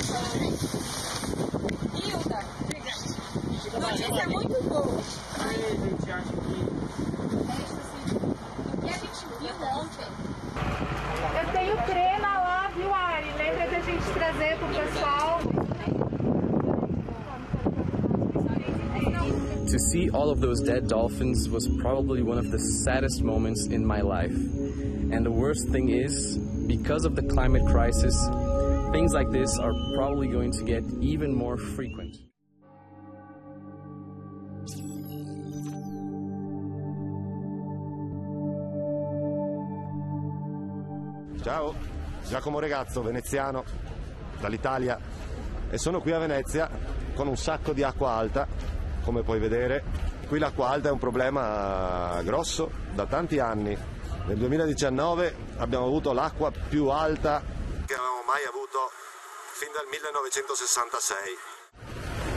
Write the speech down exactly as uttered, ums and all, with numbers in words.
Hilda, notícia muito boa. Aí, gente, acho que... O que a gente viu ontem. Eu tenho crema lá, viu, Ari? Lembra da gente trazer pro pessoal? To see all of those dead dolphins was probably one of the saddest moments in my life. And the worst thing is, because of the climate crisis, things like this are probably going to get even more frequent. Ciao, Giacomo Regazzo, veneziano, dall'Italia, e sono qui a Venezia con un sacco di acqua alta, come puoi vedere. Qui l'acqua alta è un problema grosso da tanti anni. Nel duemiladiciannove abbiamo avuto l'acqua più alta che avevamo mai avuto fin dal millenovecentosessantasei.